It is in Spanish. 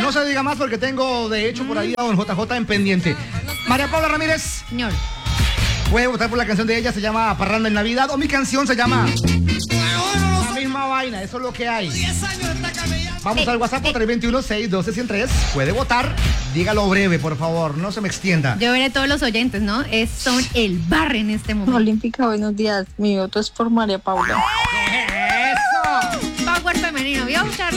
No se diga más porque tengo, de hecho, por ahí a don JJ en pendiente. María Paula Ramírez. Señor. Puede votar por la canción de ella, se llama Parranda en Navidad, o mi canción se llama La Misma Vaina, eso es lo que hay. Vamos al WhatsApp 321-612-103. Puede votar, dígalo breve, por favor, no se me extienda. Yo veré todos los oyentes, ¿no? Son el barre en este momento. Olímpica, buenos días. Mi voto es por María Paula. ¡Eso! Power femenino, ¿vio?